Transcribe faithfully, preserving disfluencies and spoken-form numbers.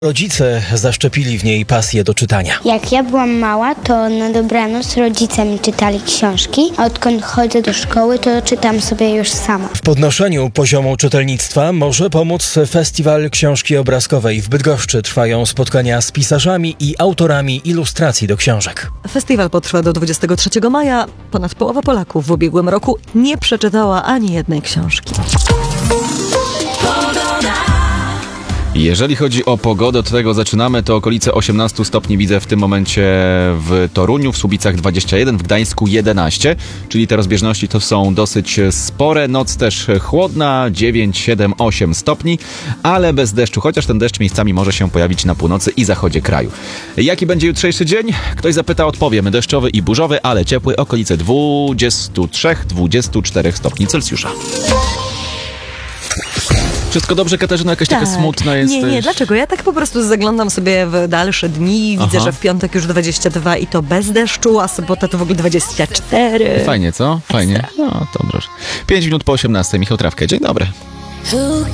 Rodzice zaszczepili w niej pasję do czytania. Jak ja byłam mała, to na dobranoc rodzice mi czytali książki, a odkąd chodzę do szkoły, to czytam sobie już sama. W podnoszeniu poziomu czytelnictwa może pomóc Festiwal Książki Obrazkowej. W Bydgoszczy trwają spotkania z pisarzami i autorami ilustracji do książek. Festiwal potrwa do dwudziestego trzeciego maja. Ponad połowa Polaków w ubiegłym roku nie przeczytała ani jednej książki. Jeżeli chodzi o pogodę, od tego zaczynamy, to okolice osiemnaście stopni widzę w tym momencie w Toruniu, w Słubicach dwadzieścia jeden, w Gdańsku jedenaście, czyli te rozbieżności to są dosyć spore. Noc też chłodna, dziewięć, siedem, osiem stopni, ale bez deszczu, chociaż ten deszcz miejscami może się pojawić na północy i zachodzie kraju. Jaki będzie jutrzejszy dzień? Ktoś zapyta, odpowiem. Deszczowy i burzowy, ale ciepły, okolice dwadzieścia trzy do dwudziestu czterech stopni Celsjusza. Wszystko dobrze, Katarzyna? Jakaś Tak. taka smutna jesteś? Nie, nie, dlaczego? Ja tak po prostu zaglądam sobie w dalsze dni i widzę, Aha. że w piątek już dwadzieścia dwa i to bez deszczu, a sobota to w ogóle dwadzieścia cztery. Fajnie, co? Fajnie. No, to dobrze. Pięć minut po osiemnastej. Michał Trawkę. Dzień dobry.